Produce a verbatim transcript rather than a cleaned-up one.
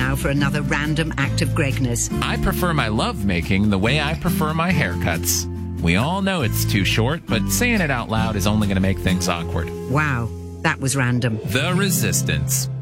now for another random act of Gregness. I prefer my lovemaking the way I prefer my haircuts. We all know it's too short, but saying it out loud is only going to make things awkward. Wow, that was random. The Resistance.